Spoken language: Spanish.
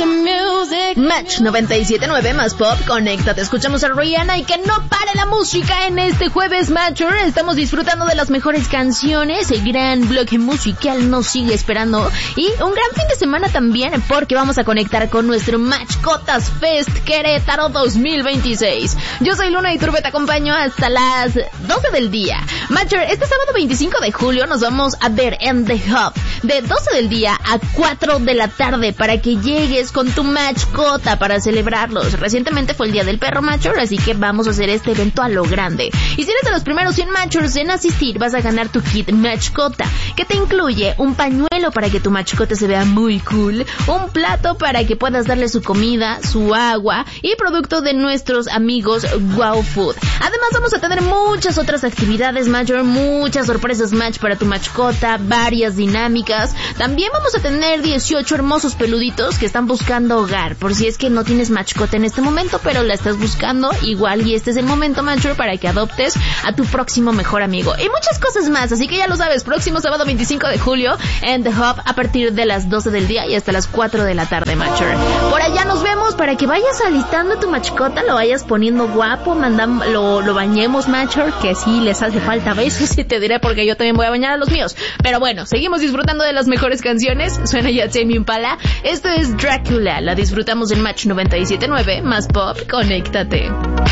Match 97.9 más pop, conéctate, escuchamos a Rihanna y que no pare la música en este jueves Matcher. Estamos disfrutando de las mejores canciones, el gran bloque musical nos sigue esperando y un gran fin de semana también porque vamos a conectar con nuestro Matchcotas Fest Querétaro 2026. Yo soy Luna y Turbe, te acompaño hasta las 12 del día. Matcher, este sábado 25 de julio nos vamos a ver en The Hub de 12 del día a 4 de la tarde para que llegues con tu Matchcota para celebrarlos. Recientemente fue el Día del Perro Matcher, así que vamos a hacer este evento a lo grande. Y si eres de los primeros 100 Matchers en asistir, vas a ganar tu kit Matchcota, que te incluye un pañuelo para que tu Matchcota se vea muy cool, un plato para que puedas darle su comida, su agua y producto de nuestros amigos Wow Food. Además vamos a tener muchas otras actividades Matcher, muchas sorpresas Match para tu Matchcota, varias dinámicas. También vamos a tener 18 hermosos peluditos que están buscando hogar, por si es que no tienes Matchcota en este momento, pero la estás buscando, igual y este es el momento Matcher para que adoptes a tu próximo mejor amigo. Y muchas cosas más, así que ya lo sabes, próximo sábado 25 de julio en The Hub a partir de las 12 del día y hasta las 4 de la tarde Matcher. Por allá nos vemos para que vayas alistando tu Matchcota, lo vayas poniendo guapo, lo bañemos Matcher, que sí les hace falta a veces y te diré porque yo también voy a bañar a los míos. Pero bueno, seguimos disfrutando de las mejores canciones, suena ya Tame Impala, esto es Dracula, la disfrutamos en Match 97.9 más pop, conéctate.